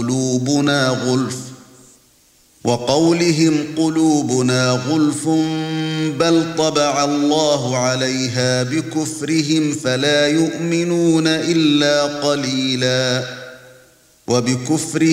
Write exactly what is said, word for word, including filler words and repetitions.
قلوبنا غلف وقولهم قلوبنا غلف بل طبع الله عليها بكفرهم فلا يؤمنون إلا قليلا وبكفرهم